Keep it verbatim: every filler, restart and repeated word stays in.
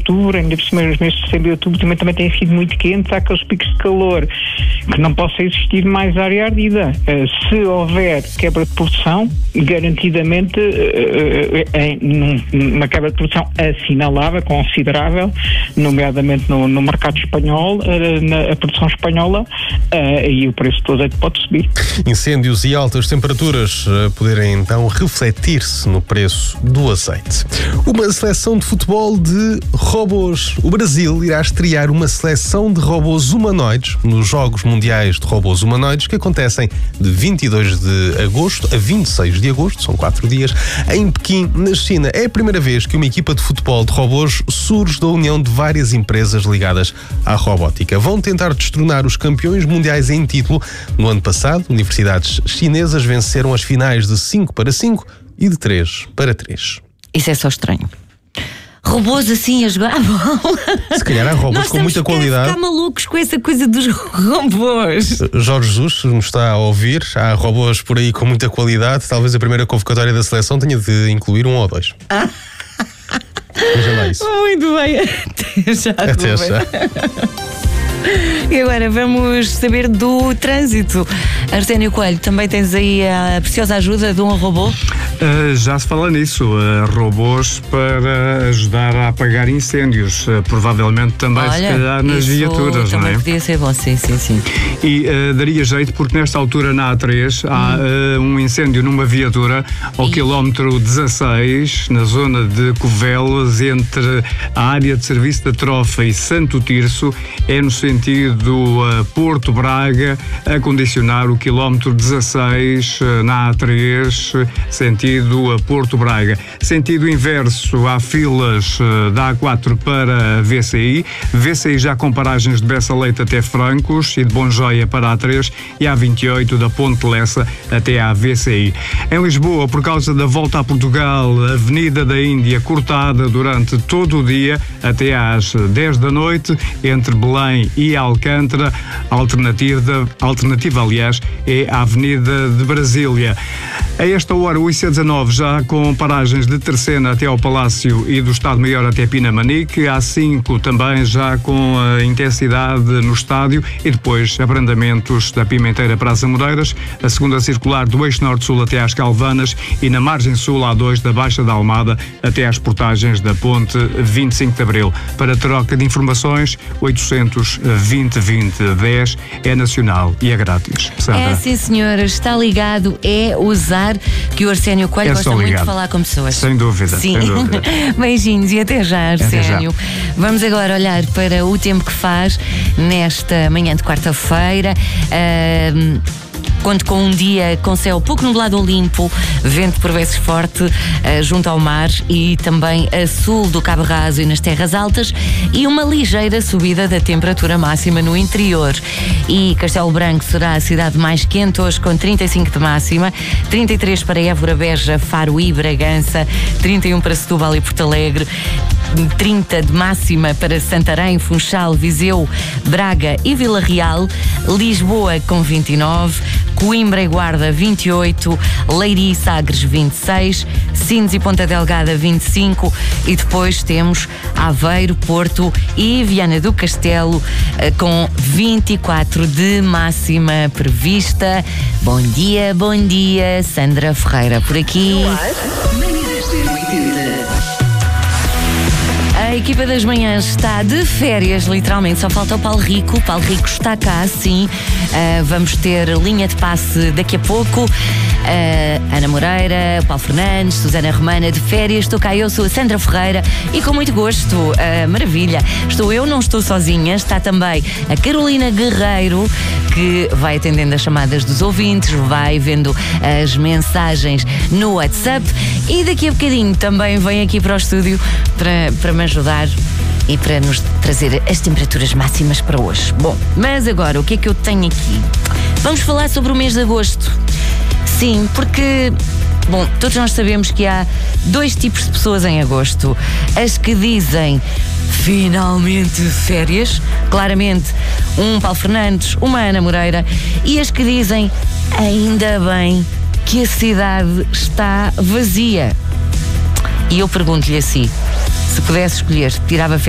outubro, ainda por cima os meses de setembro e outubro também, também têm sido muito quentes, há aqueles picos de calor, que não possa existir mais área ardida. Uh, se houver quebra de produção, garantidamente uh, em uma quebra de produção assinalável, considerável, nomeadamente no, no mercado espanhol, uh, na a produção espanhola, uh, e o preço do azeite pode subir. Incêndios e altas temperaturas uh, poderem então refletir-se no preço do azeite. Uma seleção de futebol de robôs. O Brasil irá estrear uma seleção de robôs humanoides nos Jogos Mundiais de Robôs Humanoides, que acontecem de vinte e dois de agosto a vinte e seis de agosto, são quatro dias, em Pequim, na China. É a primeira vez que uma equipa de futebol de robôs surge da união de várias empresas ligadas à robótica. Vão tentar destronar os campeões mundiais em título. No ano passado, universidades chinesas venceram as finais de cinco para cinco e de três para três. Isso é só estranho. Robôs assim a jogar a bola. Se calhar há robôs com muita qualidade. Nós ficar malucos com essa coisa dos robôs. Jorge Jesus nos está a ouvir. Há robôs por aí com muita qualidade. Talvez a primeira convocatória da seleção tenha de incluir um ou dois. Ah. Veja lá isso. Muito bem. Até já. Até já. E agora vamos saber do trânsito. Arsénio Coelho, também tens aí a preciosa ajuda de um robô? Uh, já se fala nisso, uh, robôs para ajudar a apagar incêndios, uh, provavelmente também. Olha, se calhar nas viaturas, também não é? Podia ser bom, sim, sim, sim. E uh, daria jeito porque nesta altura na A três há uh, um incêndio numa viatura ao e... quilómetro dezasseis, na zona de Covelas, entre a área de serviço da Trofa e Santo Tirso, é no sentido uh, Porto Braga, a condicionar o quilómetro dezasseis uh, na A três, uh, sentido a Porto Braga. Sentido inverso, há filas uh, da A quatro para a V C I, V C I já com paragens de Bessa Leite até Francos e de Bom Joia para a A três, e a A vinte e oito da Ponte Lessa até à V C I. Em Lisboa, por causa da volta a Portugal, a Avenida da Índia cortada durante todo o dia até às dez da noite, entre Belém e Alcântara. Alternativa, alternativa aliás, é a Avenida de Brasília. A esta hora, o I C dezanove já com paragens de Terceira até ao Palácio e do Estado-Maior até Pinamanique, a A cinco também já com a intensidade no estádio, e depois abrandamentos da Pimenteira para as Amoreiras, a segunda circular do eixo norte-sul até às Calvanas, e na margem sul A dois da Baixa da Almada até às portagens da Ponte vinte e cinco de Abril. Para troca de informações, oitocentos vinte vinte dez é nacional e é grátis. Sandra. É sim, senhora, está ligado, é usar, que o Arsénio Coelho é gosta muito de falar com pessoas. Sem dúvida. Sim. Sem dúvida. Beijinhos e até já, Arsénio. Até já. Vamos agora olhar para o tempo que faz nesta manhã de quarta-feira. Uh, Conto com um dia com céu pouco nublado ou limpo, vento por vezes forte uh, junto ao mar e também a sul do Cabo Raso e nas terras altas, e uma ligeira subida da temperatura máxima no interior. E Castelo Branco será a cidade mais quente hoje, com trinta e cinco de máxima, trinta e três para Évora, Beja, Faro e Bragança, trinta e um para Setúbal e Porto Alegre, trinta de máxima para Santarém, Funchal, Viseu, Braga e Vila Real, Lisboa com vinte e nove, Coimbra e Guarda vinte e oito, Leiria e Sagres vinte e seis, Sines e Ponta Delgada vinte e cinco, e depois temos Aveiro, Porto e Viana do Castelo com vinte e quatro de máxima prevista. Bom dia, bom dia, Sandra Ferreira por aqui. A equipa das manhãs está de férias, literalmente, só falta o Paulo Rico. O Paulo Rico está cá, sim. Uh, vamos ter linha de passe daqui a pouco. Uh, Ana Moreira, Paulo Fernandes, Susana Romana de férias. Estou cá, eu sou a Sandra Ferreira e com muito gosto, uh, maravilha. Estou eu, não estou sozinha. Está também a Carolina Guerreiro, que vai atendendo as chamadas dos ouvintes, vai vendo as mensagens no WhatsApp, e daqui a bocadinho também vem aqui para o estúdio para, para me ajudar e para nos trazer as temperaturas máximas para hoje. Bom, mas agora o que é que eu tenho aqui? Vamos falar sobre o mês de agosto. Sim, porque, bom, todos nós sabemos que há dois tipos de pessoas em agosto. As que dizem finalmente férias, claramente um Paulo Fernandes, uma Ana Moreira, e as que dizem ainda bem que a cidade está vazia. E eu pergunto-lhe assim, se pudesse escolher, tirava férias